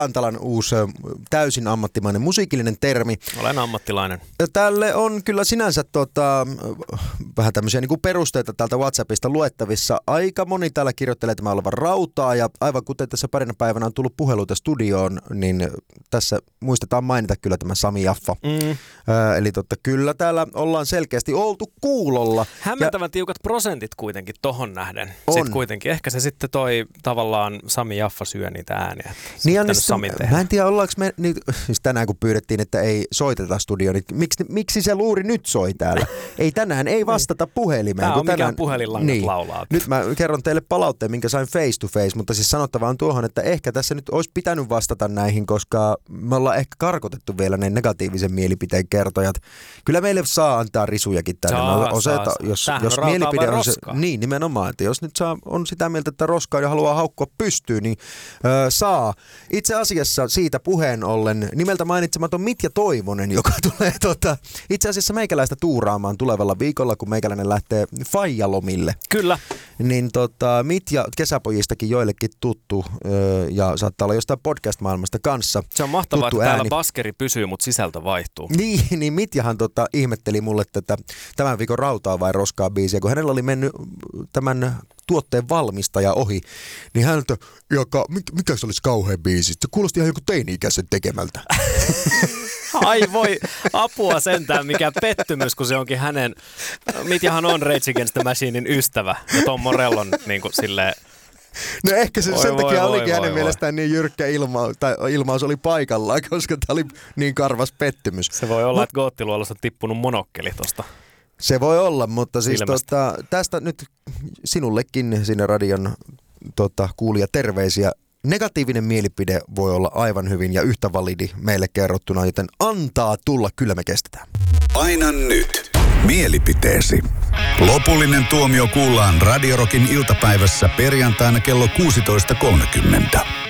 Antalan uusi täysin ammattimainen musiikillinen termi. Olen ammattilainen. Ja tälle on kyllä sinänsä vähän tämmöisiä niinku perusteita täältä WhatsAppista luettavissa. Aika moni täällä kirjoittelee tämä olevan rautaa ja aivan kuten tässä parina päivänä on tullut puheluita studioon, niin tässä muistetaan mainita kyllä tämä Sami Jaffa. Eli kyllä täällä ollaan selkeästi oltu kuulolla. Hämmentävän tiukat prosentit kuitenkin tohon nähden. Sitten kuitenkin ehkä se sitten toi tavallaan Sami Jaffa syö niitä ääniä. Niin mä en tiedä, ollaanko me nyt, siis tänään kun pyydettiin, että ei soiteta studioon, niin miksi se luuri nyt soi täällä? Ei tänään, ei vastata puhelimeen. Tämä on mikään puhelinlangat laulaa. Nyt mä kerron teille palautteen, minkä sain face to face, mutta siis sanottava on tuohon, että ehkä tässä nyt olisi pitänyt vastata näihin, koska me ollaan ehkä karkotettu vielä ne negatiivisen mielipiteen kertojat. Kyllä meille saa antaa risujakin tänne. Jos mielipide on se, niin nimenomaan, että jos nyt on sitä mieltä, että roskaa ja haluaa haukkua pystyyn, niin saa. Itse asiassa siitä puheen ollen nimeltä mainitsematon Mitja Toivonen, joka tulee itse asiassa meikäläistä tuuraamaan tulevalla viikolla, kun meikäläinen lähtee faijalomille. Kyllä. Niin Mitja kesäpojistakin joillekin tuttu ja saattaa olla jostain podcast-maailmasta kanssa. Se on mahtavaa, että täällä baskeri pysyy, mutta sisältö vaihtuu. Niin Mitjahan ihmetteli mulle tätä tämän viikon rautaa vai roskaa biisiä, kun hänellä oli mennyt tämän tuotteen valmistaja ohi, niin häneltä, mikä se olisi kauhean biisi? Se kuulosti ihan joku teini-ikäisen tekemältä. Ai voi, apua sentään, mikä pettymys, kun se onkin hänen, Mitjahan on Rage Against the Machinein ystävä, ja Tom Morellon niin kuin silleen. No ehkä se sen takia olikin hänen mielestään niin jyrkkä ilmaus oli paikallaan, koska tämä oli niin karvas pettymys. Se voi olla, että Goottiluolosta on tippunut monokkeli tosta. Se voi olla, mutta siis tästä nyt sinullekin sinne radion kuulija terveisiä. Negatiivinen mielipide voi olla aivan hyvin ja yhtä validi meille kerrottuna, joten antaa tulla, kyllä me kestetään. Aina nyt mielipiteesi. Lopullinen tuomio kuullaan Radio Rockin iltapäivässä perjantaina kello 16.30.